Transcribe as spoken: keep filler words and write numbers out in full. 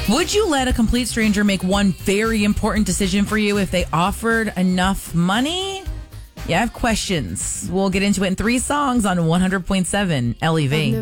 Would you let a complete stranger make one very important decision for you if they offered enough money? Yeah, I have questions. We'll get into it in three songs on one hundred point seven L E V.